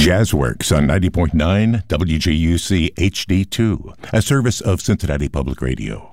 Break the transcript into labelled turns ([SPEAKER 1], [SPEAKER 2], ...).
[SPEAKER 1] Jazzworks on 90.9 WJUC HD2, a service of Cincinnati Public Radio.